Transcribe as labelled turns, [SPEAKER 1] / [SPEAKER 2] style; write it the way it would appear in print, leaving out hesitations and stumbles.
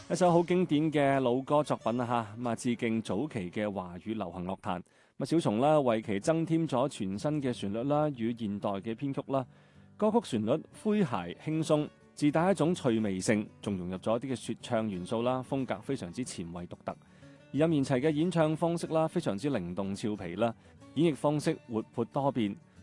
[SPEAKER 1] 一首好經典嘅老歌作品啊嚇，致敬早期嘅華語流行樂壇。小蟲啦為其增添咗全新嘅旋律啦與現代嘅編曲啦，歌曲旋律詼諧輕鬆，自帶一種趣味性，仲融入咗一啲嘅說唱元素啦，風格非常之前衛獨特。而任賢齊嘅演唱方式啦，非常之靈動俏皮啦，演繹方式活潑多變。